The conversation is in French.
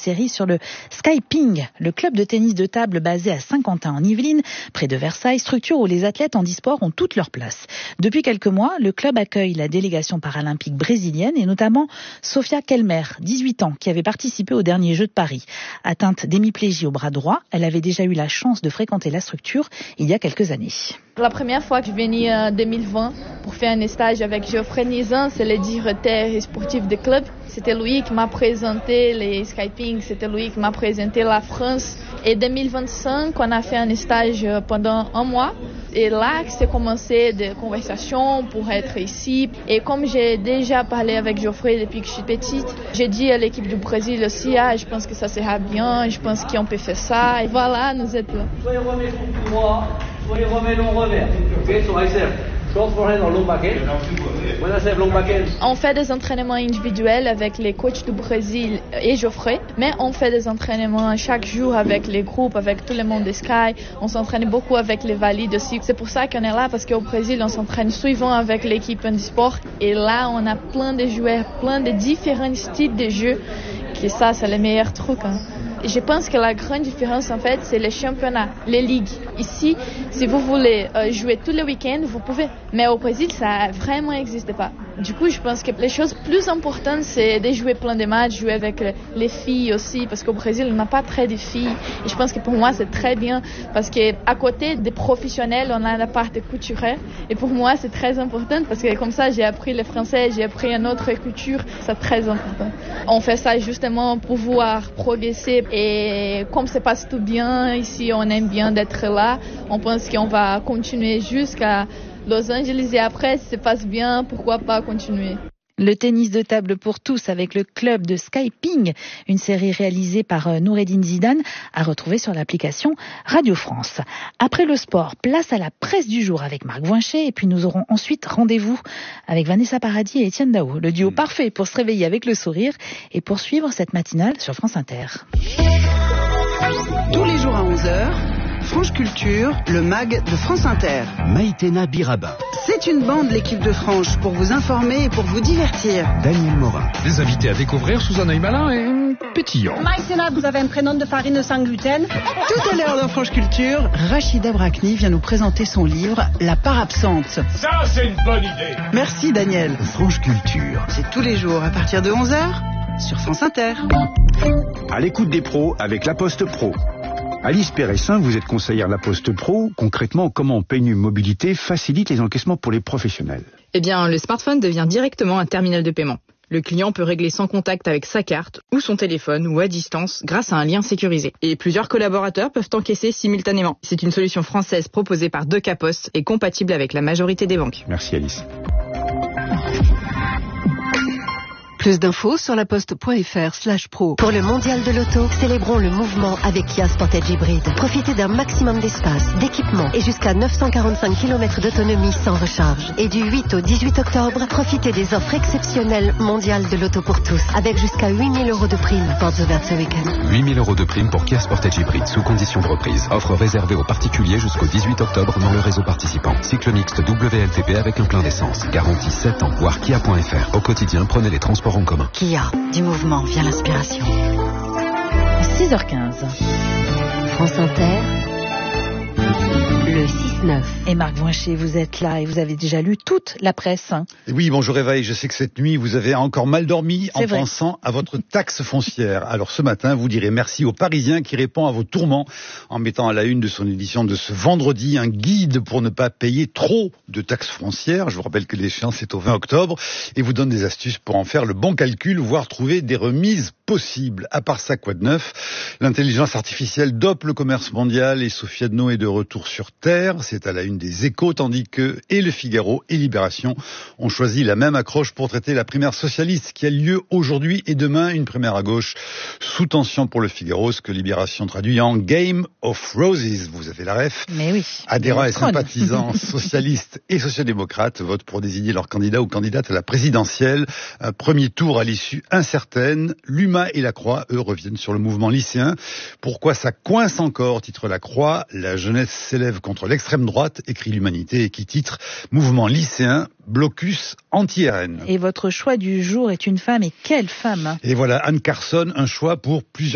série sur le Skyping, le club de tennis de table basé à Saint-Quentin en Yvelines, près de Versailles, structure où les athlètes handisport ont toute leur place. Depuis quelques mois, le club accueille la délégation paralympique brésilienne et notamment Sofia Kelmer, 18 ans, qui avait participé aux derniers Jeux de Paris. Atteinte d'hémiplégie au bras droit, elle avait déjà eu la chance de fréquenter la structure il y a quelques années. La première fois que je venais en 2020 pour faire un stage avec Geoffrey Nizan, c'est le directeur sportif du club. C'était lui qui m'a présenté les Skyping, c'était lui qui m'a présenté la France. Et 2025, on a fait un stage pendant un mois. Et là, c'est commencé des conversations pour être ici. Et comme j'ai déjà parlé avec Geoffrey depuis que je suis petite, j'ai dit à l'équipe du Brésil aussi, je pense que ça sera bien, je pense qu'on peut faire ça. Et voilà, nous êtes là. Soyez remis tout droit, soyez remis long revers. Ok, so I serve. Short forehand or long backhand. When I serve long backhand. On fait des entraînements individuels avec les coachs du Brésil et Geoffrey, mais on fait des entraînements chaque jour avec les groupes, avec tout le monde de Sky. On s'entraîne beaucoup avec les valides aussi. C'est pour ça qu'on est là, parce qu'au Brésil, on s'entraîne souvent avec l'équipe handisport. Et là, on a plein de joueurs, plein de différents styles de jeu. Et ça, c'est le meilleur truc. Je pense que la grande différence, en fait, c'est les championnats, les ligues. Ici, si vous voulez jouer tous les week-ends, vous pouvez. Mais au Brésil, ça vraiment n'existe pas. Du coup, je pense que les choses plus importantes, c'est de jouer plein de matchs, jouer avec les filles aussi, parce qu'au Brésil, on n'a pas très de filles. Et je pense que pour moi, c'est très bien, parce qu'à côté des professionnels, on a la part culturelle. Et pour moi, c'est très important, parce que comme ça, j'ai appris le français, j'ai appris une autre culture. C'est très important. On fait ça justement pour pouvoir progresser. Et comme ça passe tout bien, ici, on aime bien d'être là. On pense qu'on va continuer jusqu'à Los Angeles et après, si ça passe bien, pourquoi pas continuer. Le tennis de table pour tous avec le club de Skyping, une série réalisée par Noureddine Zidane, à retrouver sur l'application Radio France. Après le sport, place à la presse du jour avec Marc Voinchet et puis nous aurons ensuite rendez-vous avec Vanessa Paradis et Étienne Dao, le duo parfait pour se réveiller avec le sourire et poursuivre cette matinale sur France Inter. Tous les jours à 11h, Franche Culture, le MAG de France Inter. Maïtena Biraba. C'est une bande, l'équipe de Franche, pour vous informer et pour vous divertir. Daniel Morin. Des invités à découvrir sous un œil malin et pétillant. Maïtena, vous avez un prénom de farine sans gluten. Tout à l'heure dans Franche Culture, Rachida Brakni vient nous présenter son livre La part absente. Ça, c'est une bonne idée. Merci Daniel. Franche Culture. C'est tous les jours à partir de 11h sur France Inter. À l'écoute des pros avec La Poste Pro. Alice Péressin, vous êtes conseillère La Poste Pro. Concrètement, comment PayNu Mobilité facilite les encaissements pour les professionnels? Eh bien, le smartphone devient directement un terminal de paiement. Le client peut régler sans contact avec sa carte ou son téléphone ou à distance grâce à un lien sécurisé. Et plusieurs collaborateurs peuvent encaisser simultanément. C'est une solution française proposée par Deca Post et compatible avec la majorité des banques. Merci Alice. Plus d'infos sur laposte.fr/pro. Pour le mondial de l'auto, célébrons le mouvement avec Kia Sportage Hybride. Profitez d'un maximum d'espace, d'équipement et jusqu'à 945 km d'autonomie sans recharge. Et du 8 au 18 octobre, profitez des offres exceptionnelles mondiales de l'auto pour tous, avec jusqu'à 8 000 € de prime. Portes ouvertes ce week-end. 8 000 € de prime pour Kia Sportage Hybride sous condition de reprise. Offre réservée aux particuliers jusqu'au 18 octobre dans le réseau participant. Cycle mixte WLTP avec un plein d'essence. Garantie 7 ans. Voir Kia.fr. Au quotidien, prenez les transports en commun. Kia, du mouvement vient l'inspiration. 6h15. France Inter, le 6-9. Et Marc Voinchet, vous êtes là et vous avez déjà lu toute la presse. Oui, bonjour Réveil. Je sais que cette nuit, vous avez encore mal dormi en vrai. pensant à votre taxe foncière. Alors ce matin, vous direz merci aux Parisiens qui répond à vos tourments en mettant à la une de son édition de ce vendredi un guide pour ne pas payer trop de taxes foncières. Je vous rappelle que l'échéance est au 20 octobre et vous donne des astuces pour en faire le bon calcul, voire trouver des remises possibles. À part ça, quoi de neuf? L'intelligence artificielle dope le commerce mondial et Sophia Dno est de retour sur Terre. C'est à la une des Échos, tandis que et Le Figaro et Libération ont choisi la même accroche pour traiter la primaire socialiste qui a lieu aujourd'hui et demain. Une primaire à gauche sous tension pour Le Figaro, ce que Libération traduit en Game of Roses. Vous avez la ref. Mais oui. Adhérents et sympathisants socialistes et sociodémocrates votent pour désigner leur candidat ou candidate à la présidentielle. Un premier tour à l'issue incertaine. L'UMA et la Croix, eux, reviennent sur le mouvement lycéen. Pourquoi ça coince encore, titre la Croix. La jeunesse s'élève contre l'extrême droite, écrit l'Humanité, et qui titre Mouvement lycéen, blocus anti-RN. Et votre choix du jour est une femme, et quelle femme! Et voilà, Anne Carson, un choix pour plusieurs